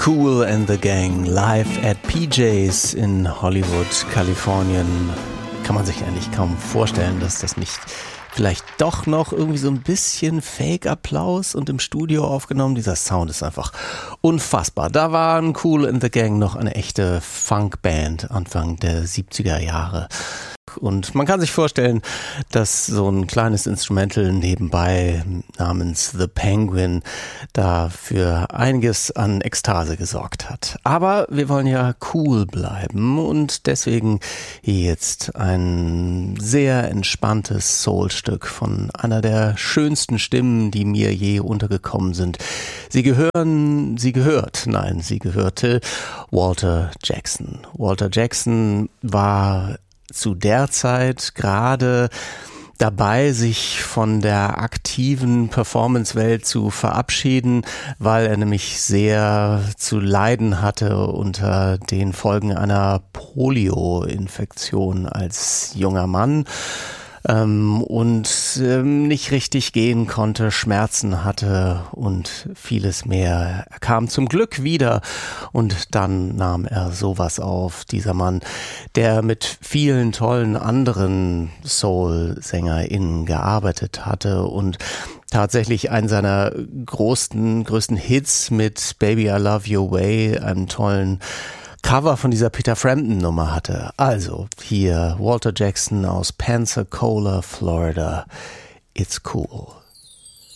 Kool and the Gang live at PJ's in Hollywood, Kalifornien. Kann man sich eigentlich kaum vorstellen, dass das nicht vielleicht doch noch irgendwie so ein bisschen Fake-Applaus und im Studio aufgenommen. Dieser Sound ist einfach unfassbar. Da waren Kool and the Gang noch eine echte Funkband Anfang der 70er Jahre. Und man kann sich vorstellen, dass so ein kleines Instrumental nebenbei namens The Penguin da für einiges an Ekstase gesorgt hat. Aber wir wollen ja cool bleiben und deswegen jetzt ein sehr entspanntes Soulstück von einer der schönsten Stimmen, die mir je untergekommen sind. Sie gehörte Walter Jackson. Walter Jackson war zu der Zeit gerade dabei, sich von der aktiven Performance-Welt zu verabschieden, weil er nämlich sehr zu leiden hatte unter den Folgen einer Polio-Infektion als junger Mann. Und nicht richtig gehen konnte, Schmerzen hatte und vieles mehr. Er kam zum Glück wieder und dann nahm er sowas auf, dieser Mann, der mit vielen tollen anderen Soul-SängerInnen gearbeitet hatte und tatsächlich einen seiner größten Hits mit Baby I Love Your Way, einem tollen Cover von dieser Peter Frampton Nummer hatte. Also hier Walter Jackson aus Pensacola, Florida. It's cool.